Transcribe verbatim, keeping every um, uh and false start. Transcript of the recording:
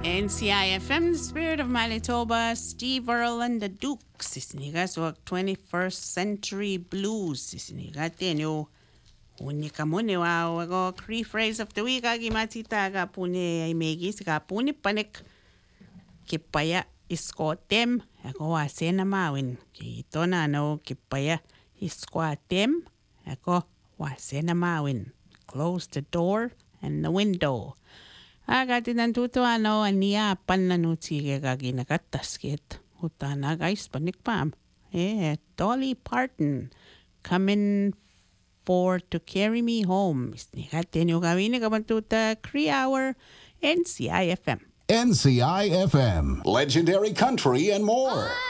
N C I F M, the spirit of Manitoba, Steve Earle and the Dukes. Isiniga so twenty-first century blues. Isiniga tenyo. Unika mune wa wago Cree phrase of the week. Agi matita ga pune ay megis ga pune panik. Kipaya iskotem. Ako wa sena mawin. Ito na no kipaya iskotem. Ako wa sena mawin. Close the door and the window. Agati nantuto ano ania pan nanutsige gagi nakatasket. Utana guys panikpam. Eh, Dolly Parton coming for to carry me home. Isnikate nyo gawin kabantuta Cree Hour N C I F M. N C I F M, legendary country and more.